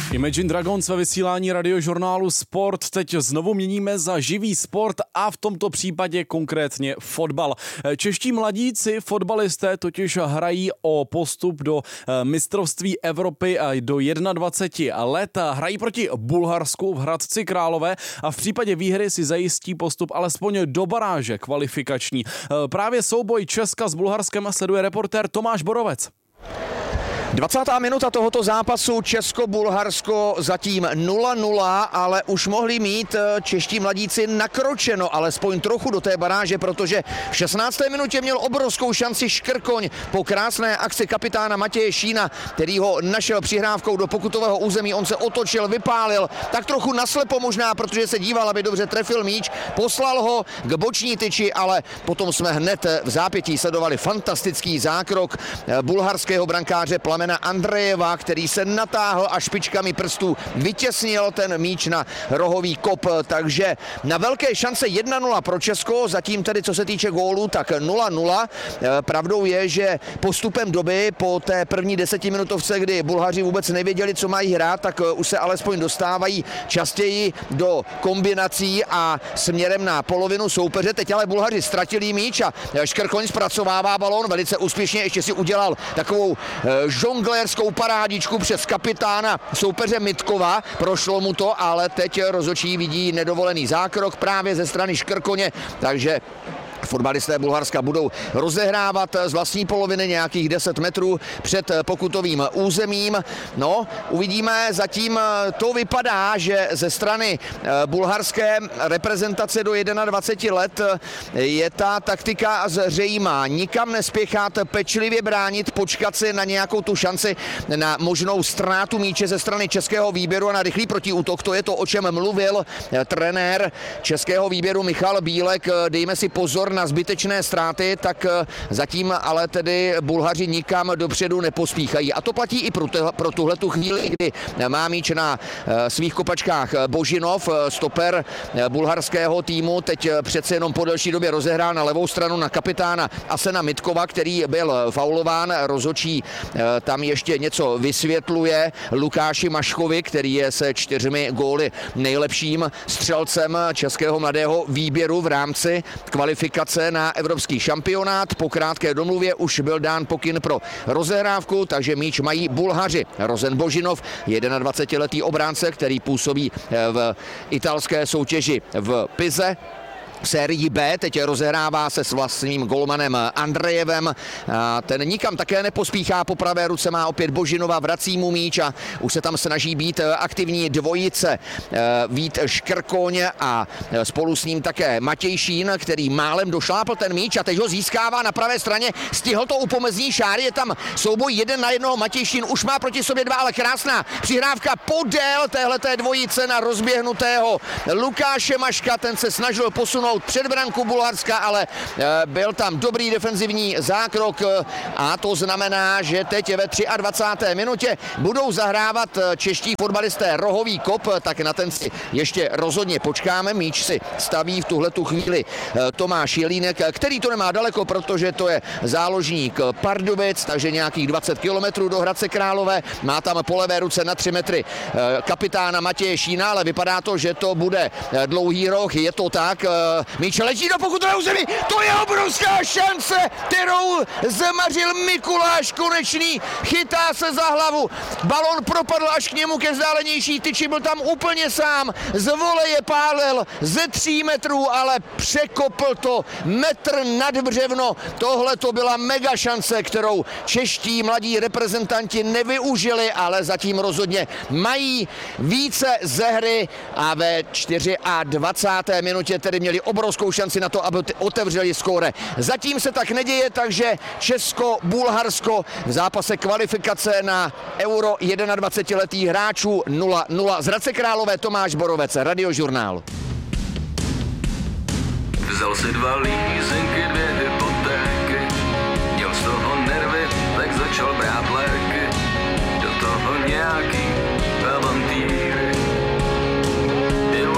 Imagine Dragons ve vysílání radiožurnálu Sport teď znovu měníme za živý sport a v tomto případě konkrétně fotbal. Čeští mladíci fotbalisté totiž hrají o postup do mistrovství Evropy do 21 let. Hrají proti Bulharsku v Hradci Králové a v případě výhry si zajistí postup alespoň do baráže kvalifikační. Právě souboj Česka s Bulharskem sleduje reportér Tomáš Borovec. 20. minuta tohoto zápasu Česko-Bulharsko zatím 0-0, ale už mohli mít čeští mladíci nakročeno alespoň trochu do té baráže, protože v 16. minutě měl obrovskou šanci Škrkoň po krásné akci kapitána Matěje Šína, který ho našel přihrávkou do pokutového území. On se otočil, vypálil, tak trochu naslepo možná, protože se díval, aby dobře trefil míč, poslal ho k boční tyči, ale potom jsme hned v zápětí sledovali fantastický zákrok bulharského brankáře Plamena Andrejeva, který se natáhl a špičkami prstů vytěsnil ten míč na rohový kop, takže na velké šance 1-0 pro Česko, zatím tedy co se týče gólů, tak 0-0. Pravdou je, že postupem doby po té první 10minutovce, kdy Bulhaři vůbec nevěděli, co mají hrát, tak už se alespoň dostávají častěji do kombinací a směrem na polovinu soupeře. Teď ale Bulhaři ztratili míč a Škrkoň zpracovává balón velice úspěšně, ještě si udělal takovou žonglérskou parádičku přes kapitána soupeře Mitkova, prošlo mu to, ale teď rozhodčí vidí nedovolený zákrok právě ze strany Škrkoně, takže fotbalisté Bulharska budou rozehrávat z vlastní poloviny nějakých 10 metrů před pokutovým územím. No, uvidíme, zatím to vypadá, že ze strany bulharské reprezentace do 21 let je ta taktika zřejmá. Nikam nespěchat, pečlivě bránit, počkat si na nějakou tu šanci, na možnou ztrátu míče ze strany českého výběru a na rychlý protiútok. To je to, o čem mluvil trenér českého výběru Michal Bílek. Dejme si pozor na zbytečné ztráty, tak zatím ale tedy Bulhaři nikam dopředu nepospíchají. A to platí i pro tuhletu chvíli, kdy má míč na svých kopačkách Božinov, stoper bulharského týmu. Teď přece jenom po delší době rozehrál na levou stranu na kapitána Asena Mitkova, který byl faulován. Rozhodčí tam ještě něco vysvětluje Lukáši Maškovi, který je se 4 góly nejlepším střelcem českého mladého výběru v rámci kvalifikace na evropský šampionát. Po krátké domluvě už byl dán pokyn pro rozehrávku, takže míč mají Bulhaři. Rozen Božinov, 21letý obránce, který působí v italské soutěži v Pize. V sérii B teď rozehrává se s vlastním golmanem Andrejevem. Ten nikam také nepospíchá, po pravé ruce má opět Božinova, vrací mu míč a už se tam snaží být aktivní dvojice Vít Škrkoň a spolu s ním také Matěj Šín, který málem došlápl ten míč a teď ho získává na pravé straně, stihl to u pomezní šáry, je tam souboj 1 na 1, Matěj Šín už má proti sobě 2, ale krásná přihrávka podél téhleté dvojice na rozběhnutého Lukáše Maška, ten se snažil posunout před branku Bulharska, ale byl tam dobrý defenzivní zákrok a to znamená, že teď ve 23. minutě budou zahrávat čeští fotbalisté rohový kop, tak na ten si ještě rozhodně počkáme. Míč si staví v tuhletu chvíli Tomáš Jelínek, který to nemá daleko, protože to je záložník Pardubic, takže nějakých 20 kilometrů do Hradce Králové. Má tam po levé ruce na 3 metry kapitána Matěje Šína, ale vypadá to, že to bude dlouhý roh, je to tak. Míč letí do pokutového území, to je obrovská šance, kterou zmařil Mikuláš Konečný, chytá se za hlavu, balon propadl až k němu ke vzdálenější tyči, byl tam úplně sám, z voleje pálil ze 3 metrů, ale překopl to metr nad břevno. Tohle to byla mega šance, kterou čeští mladí reprezentanti nevyužili, ale zatím rozhodně mají více ze hry a ve 24. minutě tedy měli obrovskou šanci na to, aby otevřeli skóre. Zatím se tak neděje, takže Česko-Bulharsko v zápase kvalifikace na Euro 21letých hráčů 0-0. Z Hradce Králové Tomáš Borovec, Radiožurnál. Vzal si 2 lízenky, 2 hypotéky, měl z toho nervy, tak začal brát léky, do toho nějaký